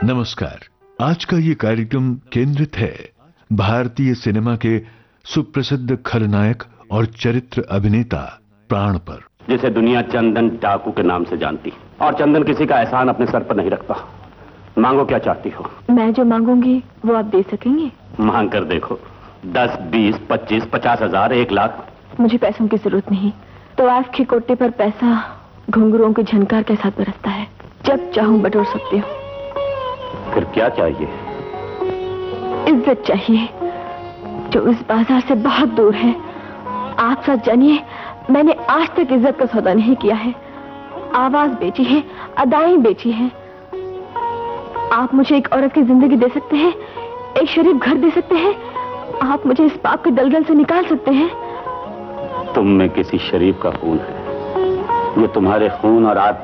नमस्कार। आज का ये कार्यक्रम केंद्रित है भारतीय सिनेमा के सुप्रसिद्ध खलनायक और चरित्र अभिनेता प्राण पर, जिसे दुनिया चंदन टाकू के नाम से जानती, और चंदन किसी का एहसान अपने सर पर नहीं रखता। मांगो, क्या चाहती हो? मैं जो मांगूंगी वो आप दे सकेंगे? मांग कर देखो। 10, 20, 25, 50,000, 1 लाख। मुझे पैसों की जरूरत नहीं। तो आपके कोटे पर पैसा घुंघरुओं की झनकार के साथ बरसता है, जब चाहूं बटोर सकती हूँ। फिर क्या चाहिए? इज्जत चाहिए, जो इस बाजार से बहुत दूर है। आप सब जानिए, मैंने आज तक इज्जत का सौदा नहीं किया है। आवाज बेची है, अदाएं बेची है। आप मुझे एक औरत की जिंदगी दे सकते हैं, एक शरीफ घर दे सकते हैं। आप मुझे इस पाप के दलदल से निकाल सकते हैं। तुम में किसी शरीफ का खून है, ये तुम्हारे खून और